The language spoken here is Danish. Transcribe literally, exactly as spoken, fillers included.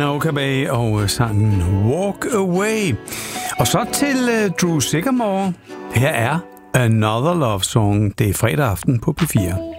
Okabay og sangen Walk Away. Og så til uh, Drew Sycamore. Her er Another Love Song. Det er fredag aften på P fire.